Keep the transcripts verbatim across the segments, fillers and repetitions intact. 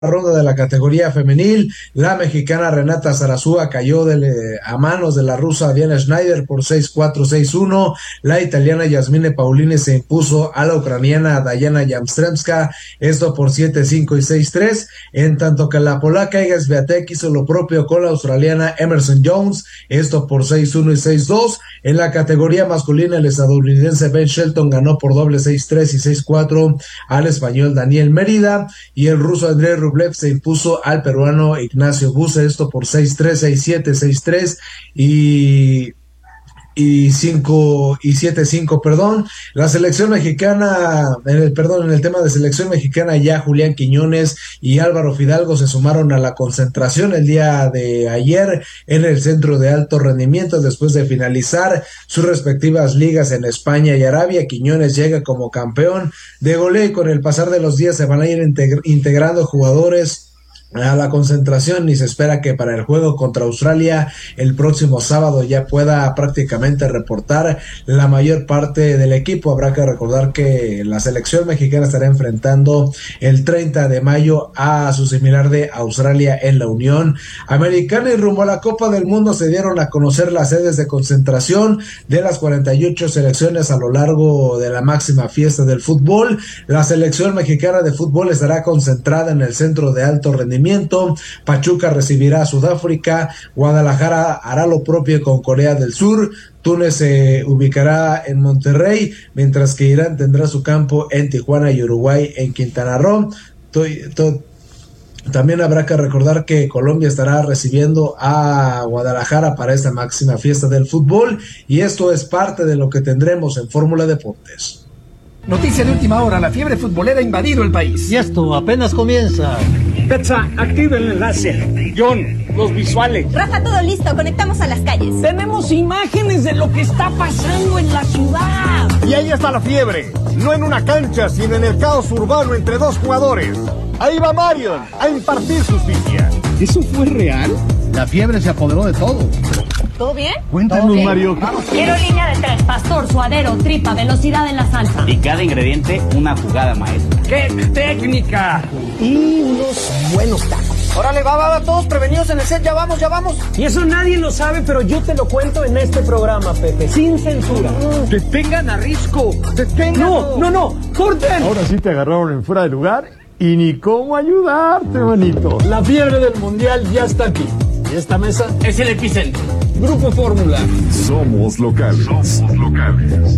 ronda de la categoría femenil. La mexicana Renata Zarazúa cayó de, a manos de la rusa Diana Schneider por seis cuatro, seis uno. La italiana Yasmine Paulini se impuso a la ucraniana Dayana Jamstremska, esto por siete cinco y seis tres, en tanto que la polaca Iga Swiatek hizo lo propio con la australiana Emerson Jones, esto por seis uno y seis dos. En la categoría masculina, el estadounidense Ben Shelton ganó por doble seis tres y seis cuatro al español Daniel Mérida, y el ruso Andrei Rublev se impuso al peruano Ignacio Buse, esto por seis tres, seis siete, seis tres y y cinco y siete cinco, perdón. La selección mexicana, en el perdón, en el tema de selección mexicana, ya Julián Quiñones y Álvaro Fidalgo se sumaron a la concentración el día de ayer en el centro de alto rendimiento después de finalizar sus respectivas ligas en España y Arabia. Quiñones llega como campeón de goleo y con el pasar de los días se van a ir integr- integrando jugadores a la concentración, y se espera que para el juego contra Australia el próximo sábado ya pueda prácticamente reportar la mayor parte del equipo. Habrá que recordar que la selección mexicana estará enfrentando el treinta de mayo a su similar de Australia en la Unión Americana. Y rumbo a la Copa del Mundo se dieron a conocer las sedes de concentración de las cuarenta y ocho selecciones a lo largo de la máxima fiesta del fútbol. La selección mexicana de fútbol estará concentrada en el centro de alto rendimiento. Pachuca recibirá a Sudáfrica, Guadalajara hará lo propio con Corea del Sur, Túnez se ubicará en Monterrey, mientras que Irán tendrá su campo en Tijuana y Uruguay en Quintana Roo. También habrá que recordar que Colombia estará recibiendo a Guadalajara para esta máxima fiesta del fútbol, y esto es parte de lo que tendremos en Fórmula Deportes. Noticia de última hora, la fiebre futbolera ha invadido el país. Y esto apenas comienza. Petsa, activa el enlace. John, los visuales. Rafa, todo listo, conectamos a las calles. Tenemos imágenes de lo que está pasando en la ciudad. Y ahí está la fiebre, no en una cancha, sino en el caos urbano entre dos jugadores. Ahí va Marion a impartir justicia. ¿Eso fue real? La fiebre se apoderó de todo. ¿Todo bien? Cuéntanos, Mario. Quiero línea de tres, pastor, suadero, tripa, velocidad en la salsa. Y cada ingrediente una jugada maestra. ¡Qué técnica! Y unos buenos tacos. Órale, va, va, va, todos prevenidos en el set, ya vamos, ya vamos. Y eso nadie lo sabe, pero yo te lo cuento en este programa, Pepe, sin censura. ¡Detengan a Risco! ¡Detengan! No, no, no, corten. Ahora sí te agarraron en fuera de lugar y ni cómo ayudarte, manito. La fiebre del mundial ya está aquí. Y esta mesa es el epicentro. Grupo Fórmula. Somos locales. Somos locales.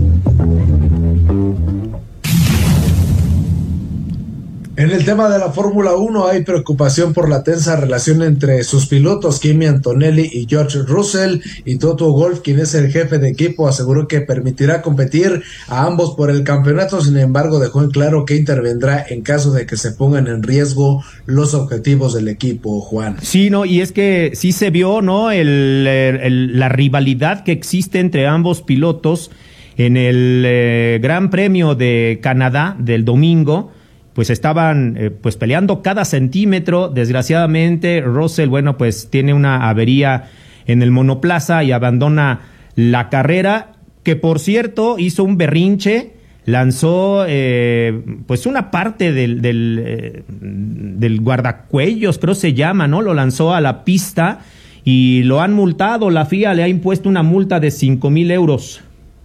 En el tema de la Fórmula uno hay preocupación por la tensa relación entre sus pilotos Kimi Antonelli y George Russell, y Toto Wolff, quien es el jefe de equipo, aseguró que permitirá competir a ambos por el campeonato. Sin embargo, dejó en claro que intervendrá en caso de que se pongan en riesgo los objetivos del equipo, Juan. Sí, no, y es que sí se vio, ¿no? El, el, la rivalidad que existe entre ambos pilotos en el eh, Gran Premio de Canadá del domingo. Pues estaban eh, pues peleando cada centímetro. Desgraciadamente Russell, bueno, pues tiene una avería en el monoplaza y abandona la carrera, que por cierto hizo un berrinche, lanzó eh, pues una parte del del, eh, del guardacuellos, creo se llama, ¿no? Lo lanzó a la pista y lo han multado. La F I A le ha impuesto una multa de cinco mil euros.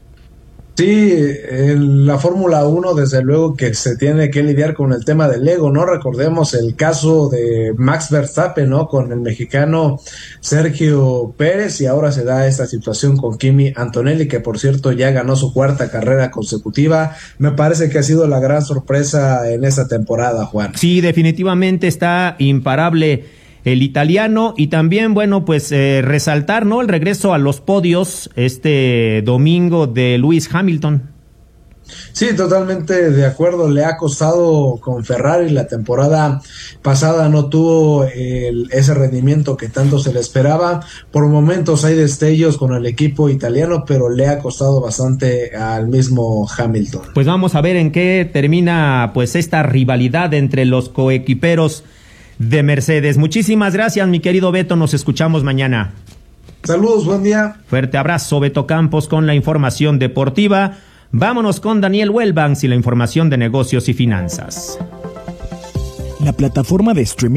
Sí, en la Fórmula uno desde luego que se tiene que lidiar con el tema del ego, ¿no? Recordemos el caso de Max Verstappen, ¿no? Con el mexicano Sergio Pérez, y ahora se da esta situación con Kimi Antonelli, que por cierto ya ganó su cuarta carrera consecutiva. Me parece que ha sido la gran sorpresa en esta temporada, Juan. Sí, definitivamente está imparable el italiano. Y también, bueno, pues eh, resaltar, ¿no? El regreso a los podios este domingo de Lewis Hamilton. Sí, totalmente de acuerdo. Le ha costado con Ferrari. La temporada pasada no tuvo el, ese rendimiento que tanto se le esperaba. Por momentos hay destellos con el equipo italiano, pero le ha costado bastante al mismo Hamilton. Pues vamos a ver en qué termina pues esta rivalidad entre los coequiperos de Mercedes. Muchísimas gracias, mi querido Beto, nos escuchamos mañana. Saludos, buen día. Fuerte abrazo, Beto Campos, con la información deportiva. Vámonos con Daniel Wellbanks y la información de negocios y finanzas. la plataforma de streaming